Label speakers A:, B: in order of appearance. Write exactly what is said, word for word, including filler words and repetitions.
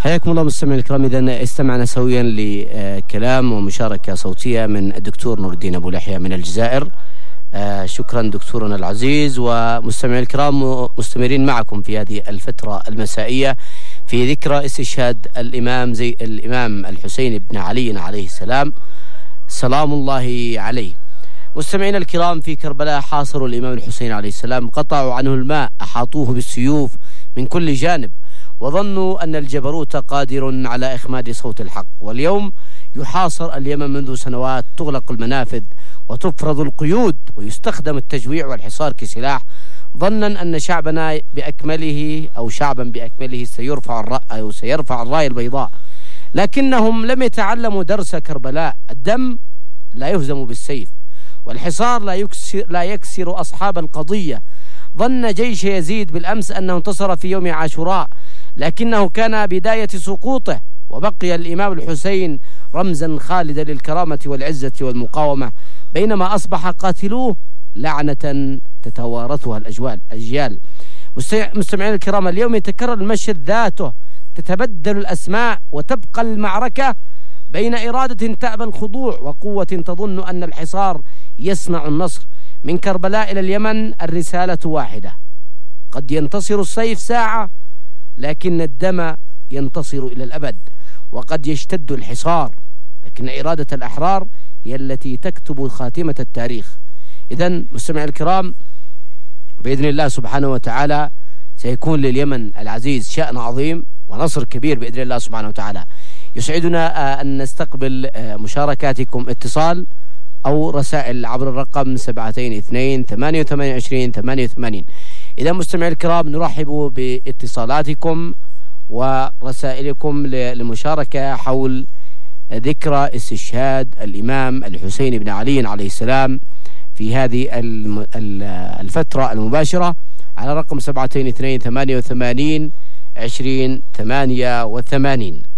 A: حياكم الله مستمعينا الكرام. إذا استمعنا سويا لكلام ومشاركة صوتية من الدكتور نور الدين أبو لحية من الجزائر. شكرا دكتورنا العزيز. ومستمعينا الكرام مستمرين معكم في هذه الفترة المسائية في ذكرى استشهاد الإمام زي الإمام الحسين بن علي عليه السلام سلام الله عليه. مستمعينا الكرام، في كربلاء حاصروا الإمام الحسين عليه السلام، قطعوا عنه الماء، أحاطوه بالسيوف من كل جانب، وظنوا أن الجبروت قادر على إخماد صوت الحق. واليوم يحاصر اليمن منذ سنوات، تغلق المنافذ وتفرض القيود ويستخدم التجويع والحصار كسلاح، ظنا أن شعبنا بأكمله أو شعبا بأكمله سيرفع الرأي أو سيرفع الراية البيضاء. لكنهم لم يتعلموا درس كربلاء. الدم لا يهزم بالسيف، والحصار لا يكسر, لا يكسر أصحاب القضية. ظن جيش يزيد بالأمس أنه انتصر في يوم عاشوراء، لكنه كان بداية سقوطه، وبقي الإمام الحسين رمزا خالدا للكرامة والعزة والمقاومة، بينما أصبح قاتلوه لعنة تتوارثها الأجوال أجيال. مستمعين الكرام، اليوم يتكرر المشهد ذاته، تتبدل الأسماء وتبقى المعركة بين إرادة تأبى الخضوع وقوة تظن أن الحصار يصنع النصر. من كربلاء إلى اليمن الرسالة واحدة: قد ينتصر السيف ساعة، لكن الدم ينتصر إلى الأبد. وقد يشتد الحصار، لكن إرادة الأحرار هي التي تكتب خاتمة التاريخ. إذن مستمعي الكرام، بإذن الله سبحانه وتعالى سيكون لليمن العزيز شأن عظيم ونصر كبير بإذن الله سبحانه وتعالى. يسعدنا أن نستقبل مشاركاتكم، اتصال أو رسائل عبر الرقم سبعتين اثنين ثمانية ثمانية عشرين ثمانية وثمانين. إذا مستمعي الكرام نرحب باتصالاتكم ورسائلكم للمشاركة حول ذكرى استشهاد الإمام الحسين بن علي عليه السلام في هذه الفترة المباشرة على رقم سبعتين اثنين ثمانية وثمانين عشرين ثمانية وثمانين.